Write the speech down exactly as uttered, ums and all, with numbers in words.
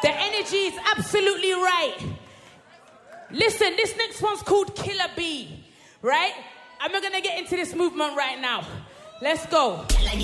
The energy is absolutely right. Listen, this next one's called Killer Bee, right? And we're going to get into this movement right now. Let's go.